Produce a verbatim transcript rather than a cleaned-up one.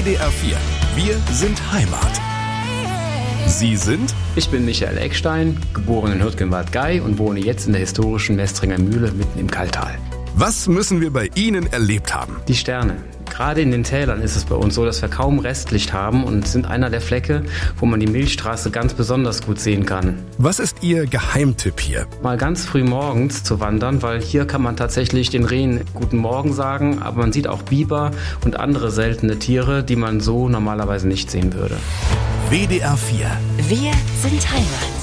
W D R vier. Wir sind Heimat. Sie sind? Ich bin Michael Eckstein, geboren in Hürtgenwald Gei und wohne jetzt in der historischen Mestringer Mühle mitten im Kalltal. Was müssen wir bei Ihnen erlebt haben? Die Sterne. Gerade in den Tälern ist es bei uns so, dass wir kaum Restlicht haben und sind einer der Flecke, wo man die Milchstraße ganz besonders gut sehen kann. Was ist Ihr Geheimtipp hier? Mal ganz früh morgens zu wandern, weil hier kann man tatsächlich den Rehen guten Morgen sagen, aber man sieht auch Biber und andere seltene Tiere, die man so normalerweise nicht sehen würde. W D R vier. Wir sind Heimat.